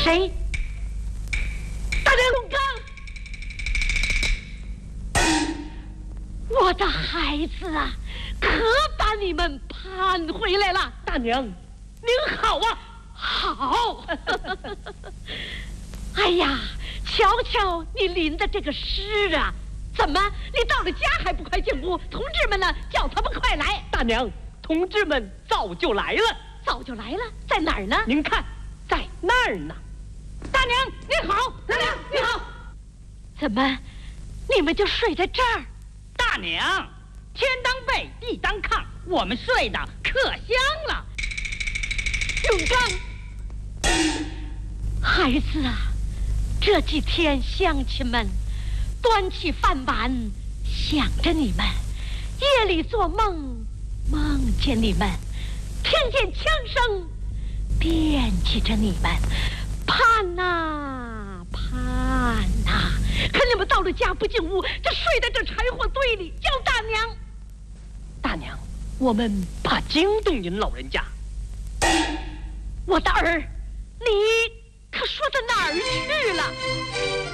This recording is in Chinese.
谁？大娘，永刚，我的孩子啊，可把你们盼回来了。 大娘，您好啊！ 好。哎呀，瞧瞧你临的这个诗啊，怎么你到了家还不快进屋？同志们呢，叫他们快来。 大娘，同志们早就来了。 早就来了，在哪儿呢？ 您看，在那儿呢。 大娘你好，大娘你好。怎么，你们就睡在这儿？ 大娘，天当被，地当炕，我们睡得可香了。 永刚，孩子啊，这几天乡亲们端起饭碗想着你们，夜里做梦梦见你们，听见枪声惦记着你们，盼呐盼呐。可你们到了家不进屋，就睡在这柴火堆里，叫大娘。 大娘，我们怕惊动您老人家。 我的儿，你可说到哪儿去了？